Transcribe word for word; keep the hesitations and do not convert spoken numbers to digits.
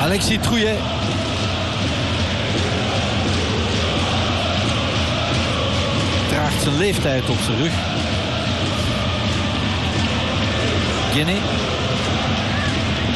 Alexis Trouillet. Draagt zijn leeftijd op zijn rug. Guinea.